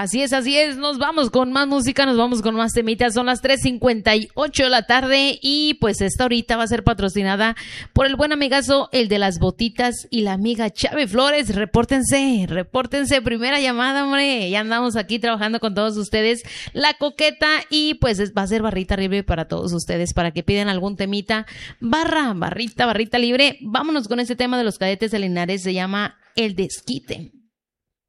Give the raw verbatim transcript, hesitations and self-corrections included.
Así es, así es, nos vamos con más música, nos vamos con más temitas, son las tres cincuenta y ocho de la tarde y pues esta horita va a ser patrocinada por el buen amigazo, el de las botitas y la amiga Chave Flores. Repórtense, repórtense, primera llamada, hombre, ya andamos aquí trabajando con todos ustedes, la coqueta, y pues es, va a ser barrita libre para todos ustedes, para que pidan algún temita, barra, barrita, barrita libre. Vámonos con este tema de los Cadetes de Linares, se llama El Desquite.